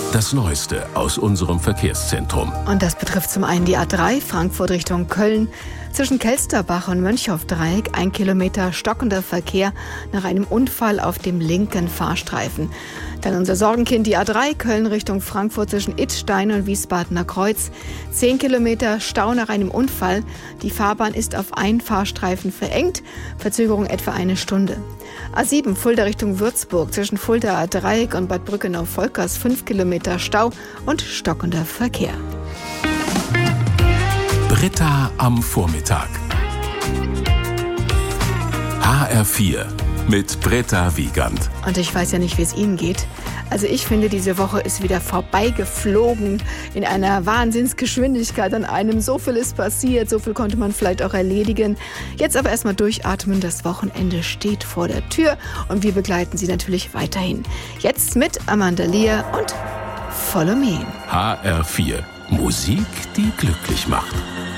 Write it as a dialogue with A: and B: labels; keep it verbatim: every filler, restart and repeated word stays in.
A: Das Neueste aus unserem Verkehrszentrum.
B: Und das betrifft zum einen die A drei, Frankfurt Richtung Köln. Zwischen Kelsterbach und Mönchhoff-Dreieck ein Kilometer stockender Verkehr nach einem Unfall auf dem linken Fahrstreifen. Dann unser Sorgenkind, die A drei, Köln Richtung Frankfurt zwischen Idstein und Wiesbadener Kreuz. Zehn Kilometer Stau nach einem Unfall. Die Fahrbahn ist auf einen Fahrstreifen verengt. Verzögerung etwa eine Stunde. A sieben, Fulda Richtung Würzburg. Zwischen Fulda Dreieck und Bad Brückenau-Volkers fünf Kilometer Stau und stockender Verkehr.
A: Britta am Vormittag. H R vier mit Britta Wiegand.
B: Und ich weiß ja nicht, wie es Ihnen geht. Also ich finde, diese Woche ist wieder vorbeigeflogen in einer Wahnsinnsgeschwindigkeit an einem. So viel ist passiert, so viel konnte man vielleicht auch erledigen. Jetzt aber erstmal durchatmen, das Wochenende steht vor der Tür und wir begleiten Sie natürlich weiterhin. Jetzt mit Amanda Lear und Follow Me.
A: H R vier. Musik, die glücklich macht.